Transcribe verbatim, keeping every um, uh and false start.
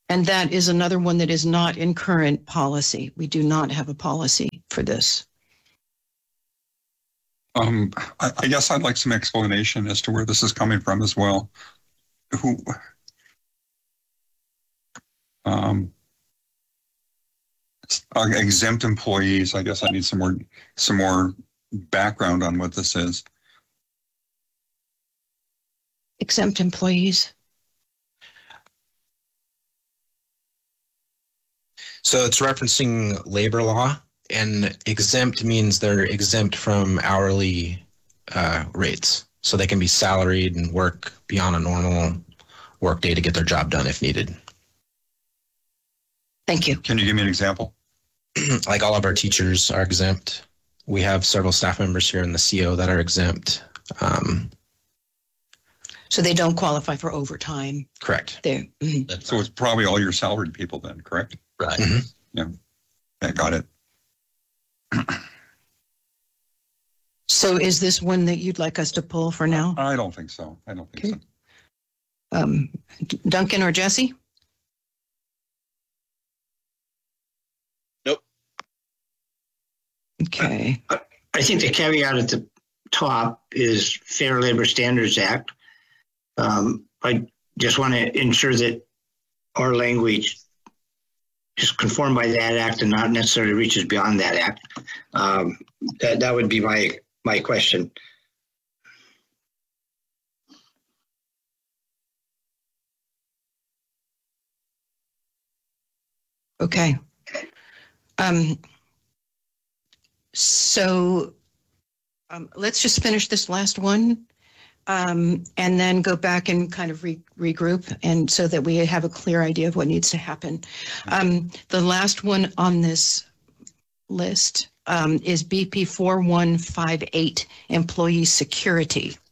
And that is another one that is not in current policy. We do not have a policy for this. Um, I, I guess I'd like some explanation as to where this is coming from as well. Who, um, uh, exempt employees. I guess I need some more, some more background on what this is. Exempt employees. So it's referencing labor law, and exempt means they're exempt from hourly uh, rates. So they can be salaried and work beyond a normal work day to get their job done if needed. Thank you. Can you give me an example? Like all of our teachers are exempt. We have several staff members here in the C O that are exempt. Um, so they don't qualify for overtime. Correct. There. Mm-hmm. So it's probably all your salaried people then, correct? Right. Mm-hmm. Yeah. Yeah, got it. So is this one that you'd like us to pull for now? I don't think so. I don't think okay. so. Um, Duncan or Jesse? Nope. Okay. I think the caveat at the top is Fair Labor Standards Act. Um, I just want to ensure that our language is conformed by that act and not necessarily reaches beyond that act. Um, that, that would be my, my question. Okay. Um, so um, let's just finish this last one um, and then go back and kind of re regroup and so that we have a clear idea of what needs to happen. Um, the last one on this list um, is B P four one five eight, Employee Security.